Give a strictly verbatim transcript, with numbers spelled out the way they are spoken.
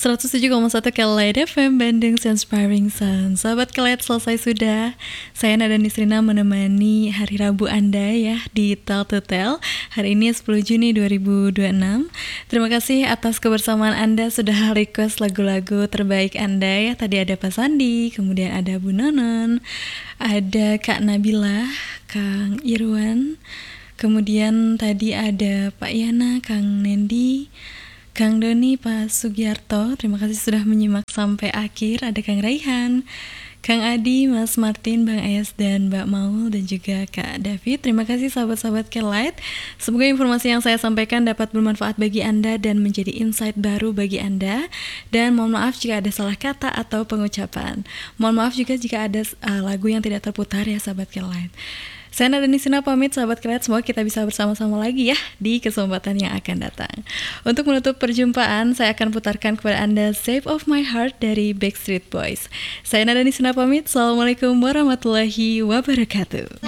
seratus tujuh koma satu Kelet F M Bandung Inspiring Sound. Sahabat Kelet, selesai sudah. Saya Nada Nisrina menemani hari Rabu Anda ya di Tell to Tell. Hari ini sepuluh Juni dua ribu dua puluh enam. Terima kasih atas kebersamaan Anda sudah request lagu-lagu terbaik Anda ya. Tadi ada Pak Sandi, kemudian ada Bu Nonon, ada Kak Nabila, Kang Irwan, kemudian tadi ada Pak Yana, Kang Nendi, Kang Doni, Pak Sugiarto. Terima kasih sudah menyimak sampai akhir. Ada Kang Raihan, Kang Adi, Mas Martin, Bang Ayas, dan Mbak Maul, dan juga Kak David. Terima kasih sahabat-sahabat Kelet. Semoga informasi yang saya sampaikan dapat bermanfaat bagi Anda dan menjadi insight baru bagi Anda. Dan mohon maaf jika ada salah kata atau pengucapan. Mohon maaf juga jika ada uh, lagu yang tidak terputar ya sahabat Kelet. Saya Nada Nisrina pamit sahabat Kelet, semoga kita bisa bersama-sama lagi ya di kesempatan yang akan datang. Untuk menutup perjumpaan, saya akan putarkan kepada Anda Shape of My Heart dari Backstreet Boys. Saya Nada Nisrina pamit, Assalamualaikum warahmatullahi wabarakatuh.